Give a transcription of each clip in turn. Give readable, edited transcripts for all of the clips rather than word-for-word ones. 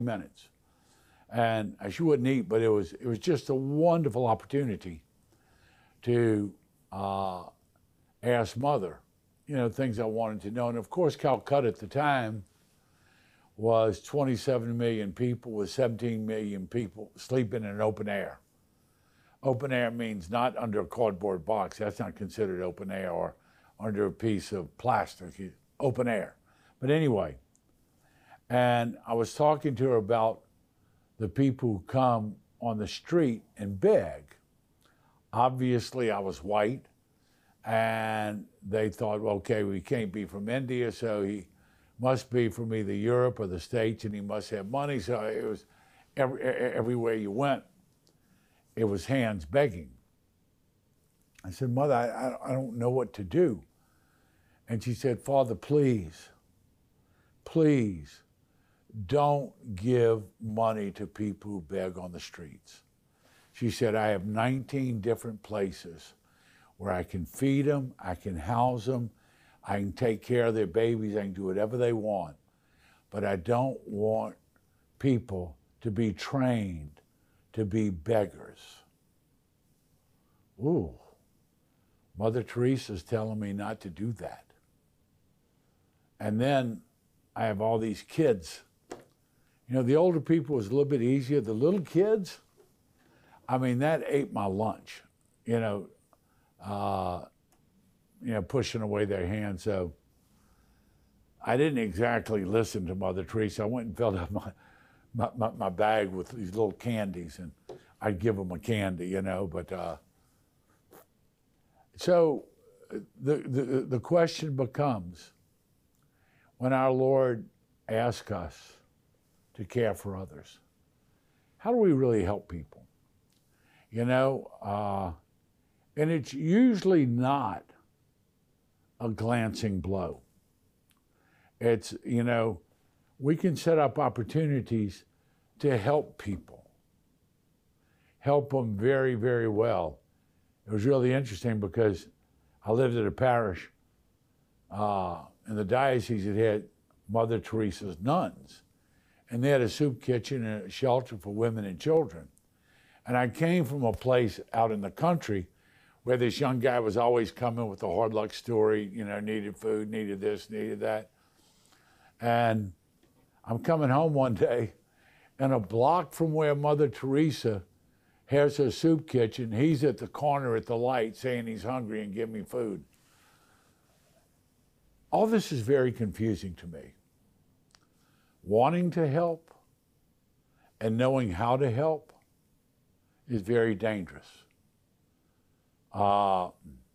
minutes. And she wouldn't eat, but it was just a wonderful opportunity to ask Mother, things I wanted to know. And of course, Calcutta at the time was 27 million people with 17 million people sleeping in open air. Open air means not under a cardboard box. That's not considered open air, or under a piece of plastic. Open air. But anyway, and I was talking to her about the people who come on the street and beg. Obviously, I was white, and they thought, well, okay, we can't be from India, so he must be from either Europe or the States, and he must have money. So it was everywhere you went, it was hands begging. I said, Mother, I don't know what to do. And she said, Father, please, please don't give money to people who beg on the streets. She said, I have 19 different places where I can feed them, I can house them, I can take care of their babies, I can do whatever they want. But I don't want people to be trained to be beggars. Ooh, Mother Teresa's telling me not to do that. And then I have all these kids. The older people was a little bit easier. The little kids, that ate my lunch, pushing away their hands. So I didn't exactly listen to Mother Teresa. I went and filled up my bag with these little candies, and I'd give them a candy, but so the question becomes, when our Lord asks us to care for others, how do we really help people? And it's usually not a glancing blow. It's, we can set up opportunities to help people, help them very, very well. It was really interesting because I lived at a parish in the diocese that had Mother Teresa's nuns, and they had a soup kitchen and a shelter for women and children. And I came from a place out in the country where this young guy was always coming with a hard luck story, needed food, needed this, needed that. And I'm coming home one day, and a block from where Mother Teresa has her soup kitchen, he's at the corner at the light saying he's hungry and give me food. All this is very confusing to me. Wanting to help and knowing how to help is very dangerous. My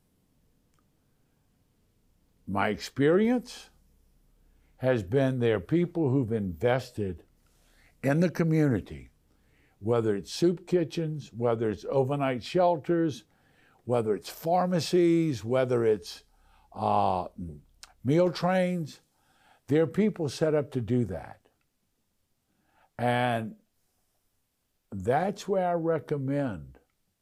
experience has been there are people who've invested in the community, whether it's soup kitchens, whether it's overnight shelters, whether it's pharmacies, whether it's meal trains. There are people set up to do that. And that's where I recommend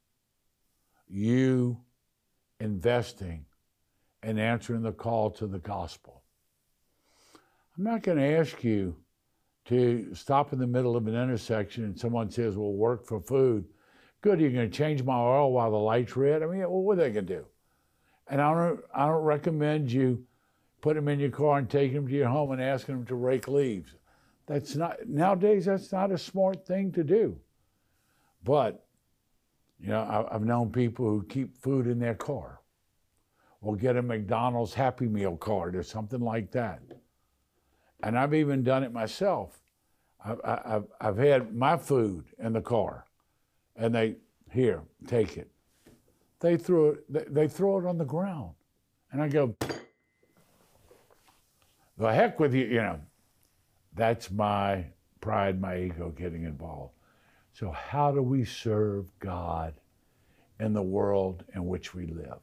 you investing and answering the call to the gospel. I'm not going to ask you to stop in the middle of an intersection and someone says, well, work for food. Good, you're going to change my oil while the light's red? What are they going to do? And I don't recommend you put them in your car and take them to your home and asking them to rake leaves. Nowadays, that's not a smart thing to do. But, I've known people who keep food in their car or get a McDonald's Happy Meal card or something like that. And I've even done it myself. I've had my food in the car, and here, take it. They throw it on the ground. And I go, the heck with you, That's my pride, my ego getting involved. So how do we serve God in the world in which we live?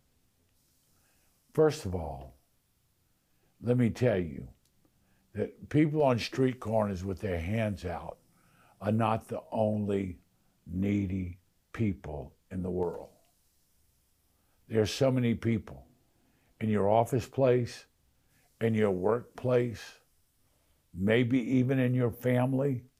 First of all, let me tell you that people on street corners with their hands out are not the only needy people in the world. There are so many people in your office place, in your workplace, maybe even in your family,